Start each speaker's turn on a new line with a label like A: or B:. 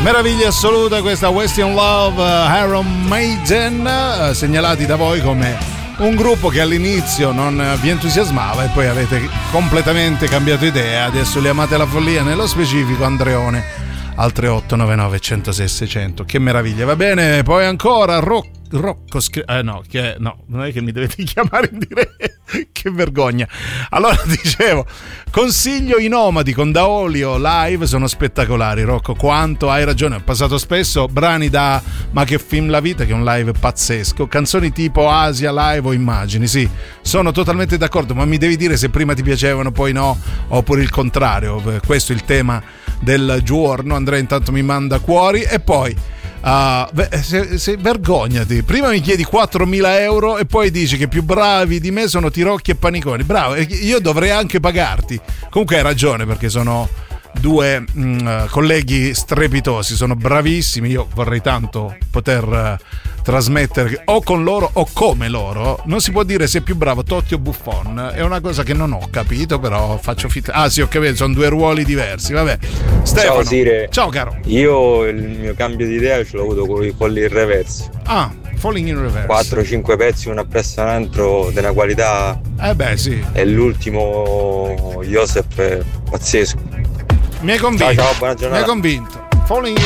A: Meraviglia assoluta questa Western Love, Iron Maiden, segnalati da voi come un gruppo che all'inizio non vi entusiasmava e poi avete completamente cambiato idea, adesso li amate alla follia. Nello specifico Andreone al 3899 106 600. Che meraviglia, va bene. Poi ancora Rocco no, non è che mi dovete chiamare in diretta, che vergogna. Allora dicevo, consiglio i Nomadi con Daolio live, sono spettacolari. Rocco, quanto hai ragione, ho passato spesso brani da Ma che film la vita, che è un live pazzesco, canzoni tipo Asia live o Immagini, sì, sono totalmente d'accordo, ma mi devi dire se prima ti piacevano poi no, oppure il contrario. Questo è il tema del giorno. Andrea intanto mi manda cuori e poi vergognati, prima mi chiedi 4.000 euro e poi dici che più bravi di me sono Tirocchi e Paniconi. Bravo, io dovrei anche pagarti. Comunque hai ragione, perché sono due colleghi strepitosi, sono bravissimi. Io vorrei tanto poter trasmettere o con loro o come loro. Non si può dire se è più bravo Totti o Buffon, è una cosa che non ho capito, però faccio finta. Sì, ho capito, sono due ruoli diversi. Vabbè, Stefano.
B: Ciao Sire.
A: Ciao caro.
B: Io il mio cambio di idea ce l'ho avuto con i Falling in Reverse.
A: Falling in Reverse,
B: 4-5 pezzi, una appresso un altro, di una qualità.
A: Sì.
B: E l'ultimo Joseph è pazzesco.
A: Mi hai convinto.
B: Ciao, buona giornata.
A: Mi hai convinto. Falling